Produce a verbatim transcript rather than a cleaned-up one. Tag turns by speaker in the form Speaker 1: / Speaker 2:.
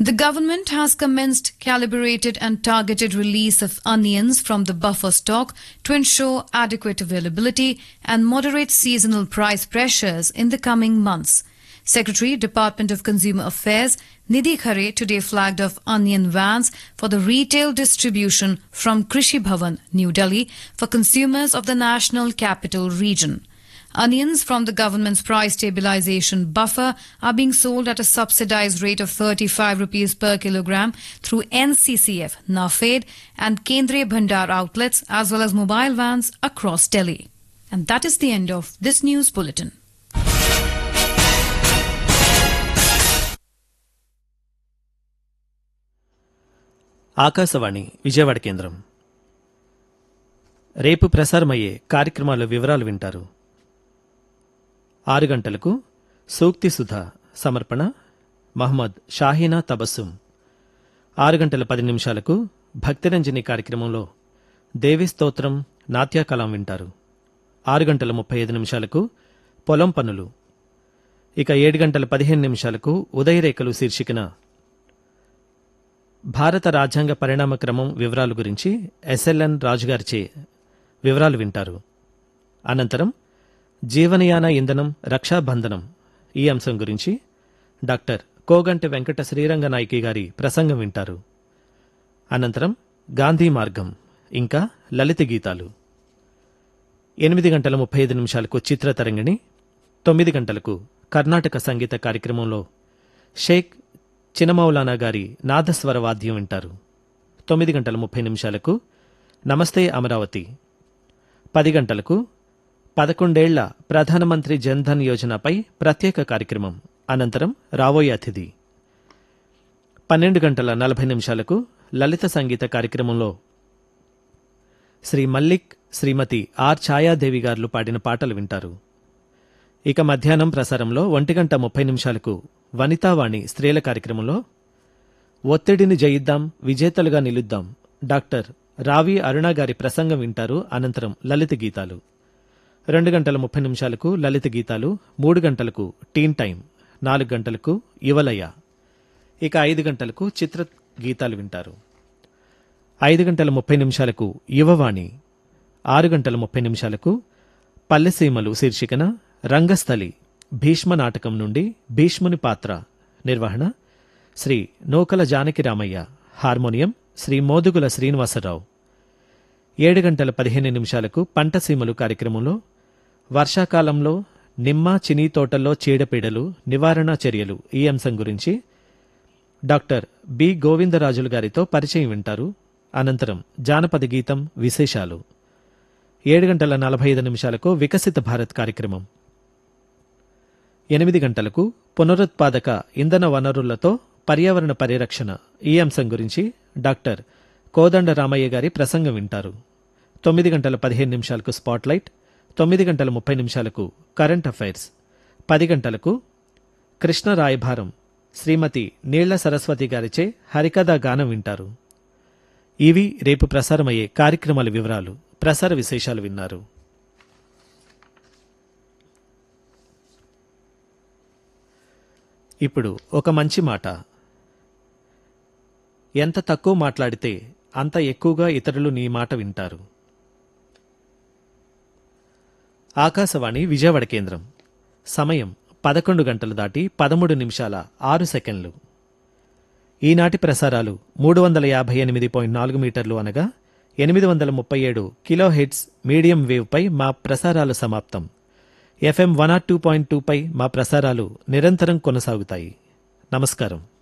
Speaker 1: The government has commenced calibrated and targeted release of onions from the buffer stock to ensure adequate availability and moderate seasonal price pressures in the coming months. Secretary, Department of Consumer Affairs, Nidhi Khare today flagged off onion vans for the retail distribution from Krishi Bhavan, New Delhi, for consumers of the National Capital Region. Onions from the government's price stabilization buffer are being sold at a subsidized rate of thirty-five rupees per kilogram through N C C F, NAFED and Kendriya Bhandar outlets as well as mobile vans across Delhi. And that is the end of this news bulletin.
Speaker 2: Akashvani Vijayawada కేంద్రం రేపు ప్రసారమయ్యే కార్యక్రమాల వివరాలు వింటారు. ఆరు గంటలకు సూక్తి సుధ సమర్పణ మహమ్మద్ షాహీనా తబస్సుం. ఆరు గంటల పది నిమిషాలకు భక్తిరంజని కార్యక్రమంలో దేవి స్తోత్రం నాట్యకలాం వింటారు. ఆరు గంటల ముప్పై ఐదు నిమిషాలకు పొలం పనులు. ఇక ఏడు గంటల పదిహేను నిమిషాలకు ఉదయరేఖలు శీర్షికన భారత రాజ్యాంగ పరిణామ క్రమం వివరాల గురించి ఎస్ఎల్ఎన్ రాజుగారిచే వివరాలు వింటారు. అనంతరం జీవనయాన ఇంధనం రక్షాబంధనం ఈ అంశం గురించి డాక్టర్ కోగంటి వెంకట శ్రీరంగనాయకి గారి ప్రసంగం వింటారు. అనంతరం గాంధీ మార్గం ఇంకా లలిత గీతాలు. ఎనిమిది గంటల ముప్పై ఐదు నిమిషాలకు చిత్రతరంగిణి. తొమ్మిది గంటలకు కర్ణాటక సంగీత కార్యక్రమంలో షేక్ చినమౌలానా గారి నాదస్వర వాద్యం వింటారు. తొమ్మిది గంటల ముప్పై నిమిషాలకు నమస్తే అమరావతి. పది గంటలకు పదకొండేళ్ల ప్రధానమంత్రి జన్ధన్ యోజనపై ప్రత్యేక కార్యక్రమం. అనంతరం రాబోయే అతిథి. పన్నెండు గంటల నలభై నిమిషాలకు లలిత సంగీత కార్యక్రమంలో శ్రీ మల్లిక్, శ్రీమతి ఆర్ ఛాయాదేవి గారు పాడిన పాటలు వింటారు. ఇక మధ్యాహ్నం ప్రసారంలో ఒంటి గంట ముప్పై నిమిషాలకు వనితావాణి స్త్రీల కార్యక్రమంలో ఒత్తిడిని జయిద్దాం, విజేతలుగా నిలుద్దాం డాక్టర్ రావి అరుణ గారి ప్రసంగం వింటారు. అనంతరం లలిత గీతాలు. రెండు గంటల ముప్పై నిమిషాలకు లలిత గీతాలు. మూడు గంటలకు టీన్ టైం. నాలుగు గంటలకు యువలయ. ఇక ఐదు గంటలకు చిత్ర గీతాలు వింటారు. ఐదు గంటల ముప్పై నిమిషాలకు యువవాణి. ఆరు గంటల ముప్పై నిమిషాలకు పల్లెసీమలు శీర్షికన రంగస్థలి భీష్మ నాటకం నుండి భీష్ముని పాత్ర. నిర్వహణ శ్రీ నూకల జానకిరామయ్య. హార్మోనియం శ్రీ మోదుగుల శ్రీనివాసరావు. ఏడు గంటల పదిహేను నిమిషాలకు పంటసీమలు కార్యక్రమంలో వర్షాకాలంలో నిమ్మ చినీ తోటల్లో చీడపీడలు నివారణ చర్యలు ఈ అంశం గురించి డాక్టర్ బి గోవిందరాజులు గారితో పరిచయం వింటారు. అనంతరం జానపద గీతం విశేషాలు. ఏడు గంటల నలభై ఐదు నిమిషాలకు వికసిత భారత్ కార్యక్రమం. ఎనిమిది గంటలకు పునరుత్పాదక ఇంధన వనరులతో పర్యావరణ పరిరక్షణ ఈ అంశం గురించి డాక్టర్ కోదండ రామయ్య గారి ప్రసంగం వింటారు. తొమ్మిది గంటల పదిహేను నిమిషాలకు స్పాట్లైట్. తొమ్మిది గంటల ముప్పై నిమిషాలకు కరెంట్ అఫైర్స్. పది గంటలకు కృష్ణ రాయభారం శ్రీమతి నీళ్ల సరస్వతి గారిచే హరికథా గానం వింటారు. ఇవి రేపు ప్రసారమయ్యే కార్యక్రమాల వివరాలు. ప్రసార విశేషాలు విన్నారు. ఇప్పుడు ఒక మంచి మాట. ఎంత తక్కువ మాట్లాడితే అంత ఎక్కువగా ఇతరులు నీ మాట వింటారు. ఆకాశవాణి విజయవాడ కేంద్రం. సమయం పదకొండు గంటలు దాటి పదమూడు నిమిషాల ఆరు సెకండ్లు. ఈనాటి ప్రసారాలు మూడు వందల యాభై ఎనిమిది పాయింట్ నాలుగు మీటర్లు అనగా ఎనిమిది వందల ముప్పై ఏడు కిలో హెడ్స్ మీడియం వేవ్ పై మా ప్రసారాలు సమాప్తం. FM one not two point two pi మా ప్రసారాలు నిరంతరం కొనసాగుతాయి. నమస్కారం.